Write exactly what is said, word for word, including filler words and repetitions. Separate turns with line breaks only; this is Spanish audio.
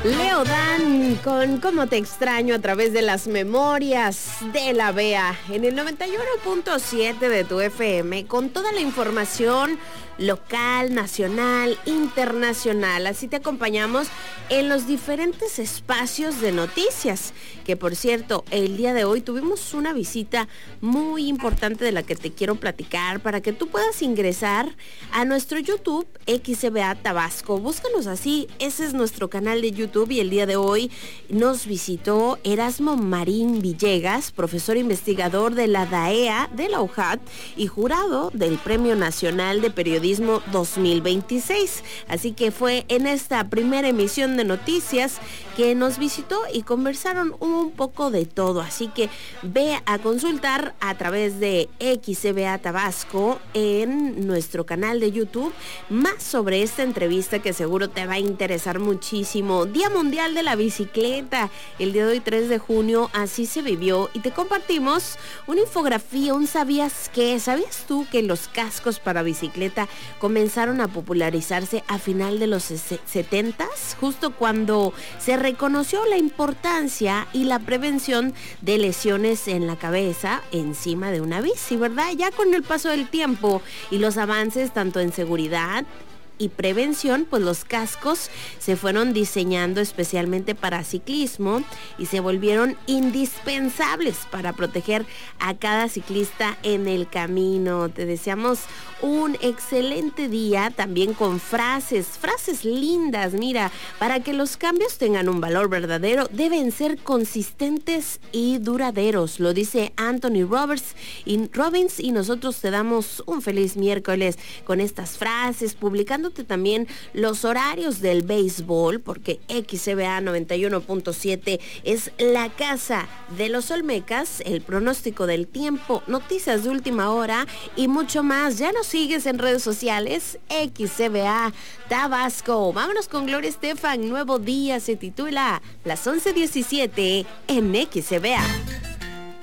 Leodán con Cómo te extraño a través de las memorias de la B E A en el noventa y uno punto siete de tu F M con toda la información local, nacional, internacional. Así te acompañamos en los diferentes espacios de noticias, que por cierto, el día de hoy tuvimos una visita muy importante de la que te quiero platicar para que tú puedas ingresar a nuestro YouTube X C B A Tabasco. Búscanos así, ese es nuestro canal de YouTube y el día de hoy nos visitó Erasmo Marín Villegas, profesor investigador de la D A E A de la U J A T y jurado del Premio Nacional de Periodismo dos mil veintiséis. Así que fue en esta primera emisión de noticias que nos visitó y conversaron un poco de todo. Así que ve a consultar a través de X C B A Tabasco en nuestro canal de YouTube más sobre esta entrevista que seguro te va a interesar muchísimo. Día Mundial de la Bicicleta, el día de hoy tres de junio, así se vivió y te compartimos una infografía, un ¿sabías qué? ¿Sabías tú que los cascos para bicicleta comenzaron a popularizarse a final de los setentas, justo cuando se reconoció la importancia y la prevención de lesiones en la cabeza encima de una bici, ¿verdad? Ya con el paso del tiempo y los avances tanto en seguridad y prevención, pues los cascos se fueron diseñando especialmente para ciclismo y se volvieron indispensables para proteger a cada ciclista en el camino. Te deseamos un excelente día, también con frases, frases lindas. Mira, para que los cambios tengan un valor verdadero, deben ser consistentes y duraderos, lo dice Anthony Roberts y Robbins, y nosotros te damos un feliz miércoles con estas frases, publicando también los horarios del béisbol, porque X C B A noventa y uno punto siete es la casa de los Olmecas, el pronóstico del tiempo, noticias de última hora y mucho más. Ya nos sigues en redes sociales, X C B A Tabasco. Vámonos con Gloria Estefan, Nuevo Día se titula, las once diecisiete en X C B A.